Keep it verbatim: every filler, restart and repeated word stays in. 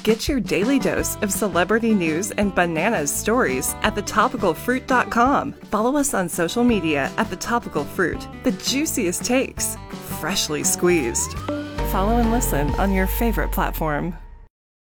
Get your daily dose of celebrity news and bananas stories at the topical fruit dot com. Follow us on social media at The Topical Fruit. The juiciest takes, freshly squeezed. Follow and listen on your favorite platform.